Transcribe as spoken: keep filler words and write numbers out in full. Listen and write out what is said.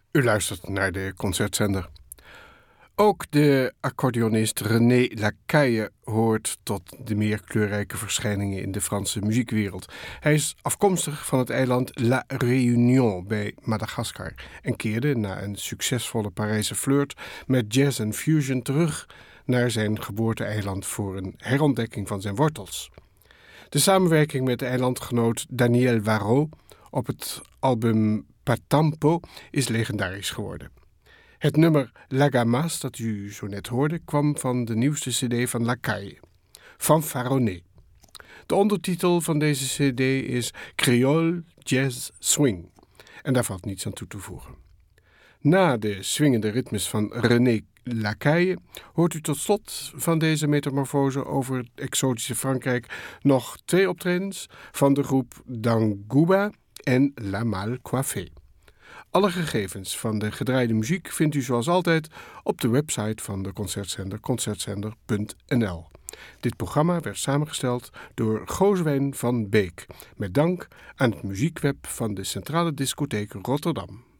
U luistert naar de Concertzender. Ook de accordeonist René Lacaille hoort tot de meer kleurrijke verschijningen in de Franse muziekwereld. Hij is afkomstig van het eiland La Réunion bij Madagaskar en keerde na een succesvolle Parijse flirt met jazz en fusion terug naar zijn geboorte-eiland voor een herontdekking van zijn wortels. De samenwerking met de eilandgenoot Daniel Warraud op het album Patampo is legendarisch geworden. Het nummer Lagamas, dat u zo net hoorde, kwam van de nieuwste cd van Lacaille, Fanfaronné. De ondertitel van deze cd is Creole Jazz Swing en daar valt niets aan toe te voegen. Na de swingende ritmes van René Lacaille hoort u tot slot van deze metamorfose over het exotische Frankrijk nog twee optredens van de groep Dangouba en La Mal Coiffée. Alle gegevens van de gedraaide muziek vindt u zoals altijd op de website van de Concertzender, concertzender punt n l. Dit programma werd samengesteld door Gozewijn van Beek, met dank aan het muziekweb van de Centrale Discotheek Rotterdam.